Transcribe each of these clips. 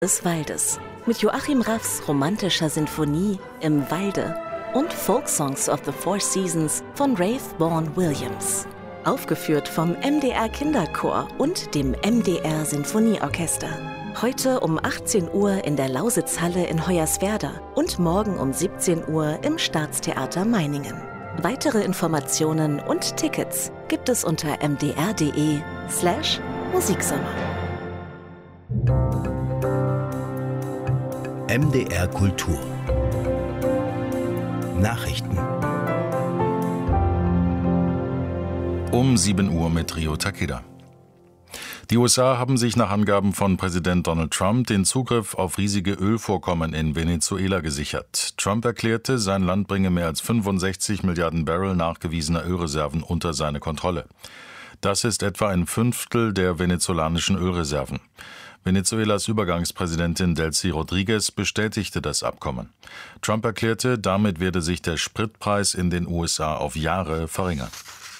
des Waldes mit Joachim Raffs romantischer Sinfonie Im Walde und Folksongs of the Four Seasons von Rafe Vaughan Williams. Aufgeführt vom MDR Kinderchor und dem MDR Sinfonieorchester. Heute um 18 Uhr in der Lausitzhalle in Hoyerswerda und morgen um 17 Uhr im Staatstheater Meiningen. Weitere Informationen und Tickets gibt es unter mdr.de/Musiksommer. MDR Kultur Nachrichten Um 7 Uhr mit Rio Takeda. Die USA haben sich nach Angaben von Präsident Donald Trump den Zugriff auf riesige Ölvorkommen in Venezuela gesichert. Trump erklärte, sein Land bringe mehr als 65 Milliarden Barrel nachgewiesener Ölreserven unter seine Kontrolle. Das ist etwa ein Fünftel der venezolanischen Ölreserven. Venezuelas Übergangspräsidentin Delcy Rodriguez bestätigte das Abkommen. Trump erklärte, damit werde sich der Spritpreis in den USA auf Jahre verringern.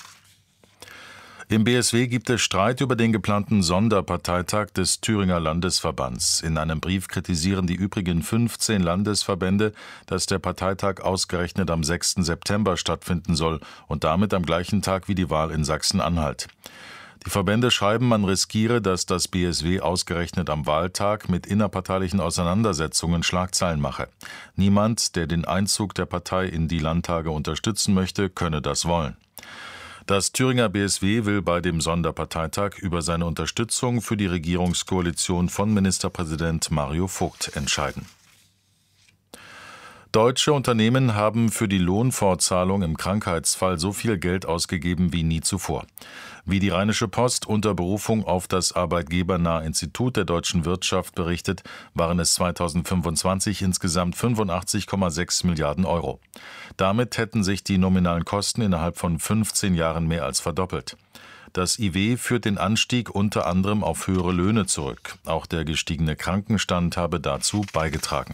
Im BSW gibt es Streit über den geplanten Sonderparteitag des Thüringer Landesverbands. In einem Brief kritisieren die übrigen 15 Landesverbände, dass der Parteitag ausgerechnet am 6. September stattfinden soll und damit am gleichen Tag wie die Wahl in Sachsen-Anhalt. Die Verbände schreiben, man riskiere, dass das BSW ausgerechnet am Wahltag mit innerparteilichen Auseinandersetzungen Schlagzeilen mache. Niemand, der den Einzug der Partei in die Landtage unterstützen möchte, könne das wollen. Das Thüringer BSW will bei dem Sonderparteitag über seine Unterstützung für die Regierungskoalition von Ministerpräsident Mario Vogt entscheiden. Deutsche Unternehmen haben für die Lohnfortzahlung im Krankheitsfall so viel Geld ausgegeben wie nie zuvor. Wie die Rheinische Post unter Berufung auf das arbeitgebernahe Institut der deutschen Wirtschaft berichtet, waren es 2025 insgesamt 85,6 Milliarden Euro. Damit hätten sich die nominalen Kosten innerhalb von 15 Jahren mehr als verdoppelt. Das IW führt den Anstieg unter anderem auf höhere Löhne zurück. Auch der gestiegene Krankenstand habe dazu beigetragen.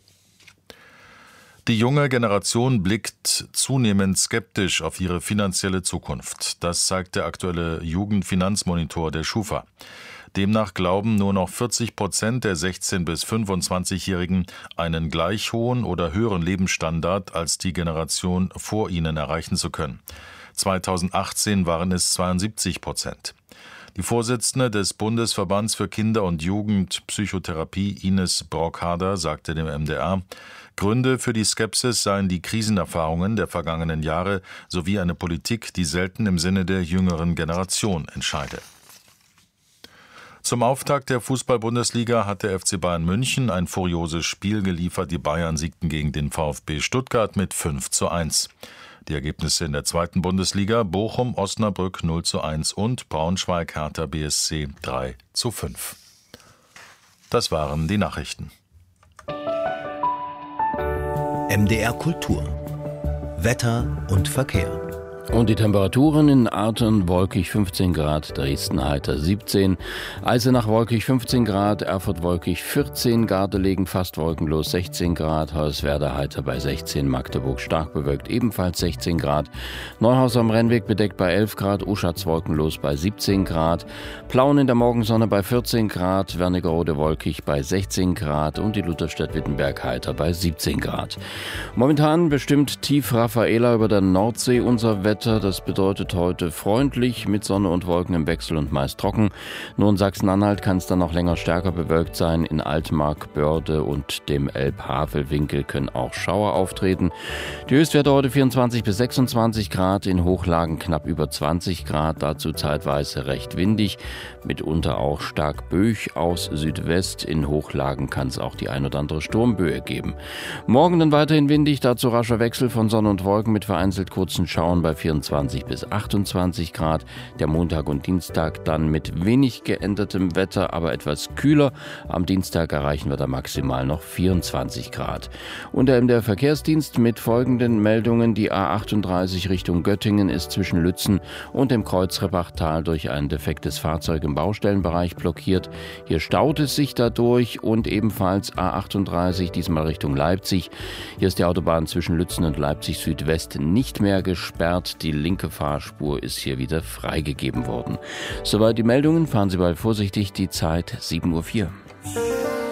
Die junge Generation blickt zunehmend skeptisch auf ihre finanzielle Zukunft. Das zeigt der aktuelle Jugendfinanzmonitor der Schufa. Demnach glauben nur noch 40% der 16- bis 25-Jährigen einen gleich hohen oder höheren Lebensstandard als die Generation vor ihnen erreichen zu können. 2018 waren es 72%. Die Vorsitzende des Bundesverbands für Kinder- und Jugendpsychotherapie Ines Brockharder sagte dem MDR, Gründe für die Skepsis seien die Krisenerfahrungen der vergangenen Jahre sowie eine Politik, die selten im Sinne der jüngeren Generation entscheide. Zum Auftakt der Fußball-Bundesliga hat der FC Bayern München ein furioses Spiel geliefert. Die Bayern siegten gegen den VfB Stuttgart mit 5:1. Die Ergebnisse in der zweiten Bundesliga: Bochum, Osnabrück 0:1 und Braunschweig, Hertha BSC 3:5. Das waren die Nachrichten. MDR Kultur Wetter und Verkehr. Und die Temperaturen in Artern wolkig 15 Grad, Dresden heiter 17, Eisenach wolkig 15 Grad, Erfurt wolkig 14, Gardelegen fast wolkenlos 16 Grad, Hoyerswerda heiter bei 16, Magdeburg stark bewölkt ebenfalls 16 Grad, Neuhaus am Rennweg bedeckt bei 11 Grad, Uschatz wolkenlos bei 17 Grad, Plauen in der Morgensonne bei 14 Grad, Wernigerode wolkig bei 16 Grad und die Lutherstadt-Wittenberg heiter bei 17 Grad. Momentan bestimmt tief Raffaela über der Nordsee unser Wetter. Das bedeutet heute freundlich mit Sonne und Wolken im Wechsel und meist trocken. Nur in Sachsen-Anhalt kann es dann noch länger stärker bewölkt sein. In Altmark, Börde und dem Elbhavelwinkel können auch Schauer auftreten. Die Höchstwerte heute 24 bis 26 Grad, in Hochlagen knapp über 20 Grad, dazu zeitweise recht windig, mitunter auch stark Böig aus Südwest. In Hochlagen kann es auch die ein oder andere Sturmböe geben. Morgen dann weiterhin windig, dazu rascher Wechsel von Sonne und Wolken mit vereinzelt kurzen Schauern bei 24 bis 28 Grad. Der Montag und Dienstag dann mit wenig geändertem Wetter, aber etwas kühler. Am Dienstag erreichen wir da maximal noch 24 Grad. Und der MDR Verkehrsdienst mit folgenden Meldungen. Die A38 Richtung Göttingen ist zwischen Lützen und dem Kreuzrebachtal durch ein defektes Fahrzeug im Baustellenbereich blockiert. Hier staut es sich dadurch und ebenfalls A38 diesmal Richtung Leipzig. Hier ist die Autobahn zwischen Lützen und Leipzig Südwest nicht mehr gesperrt. Die linke Fahrspur ist hier wieder freigegeben worden. Soweit die Meldungen. Fahren Sie bald vorsichtig. Die Zeit 7:04 Uhr.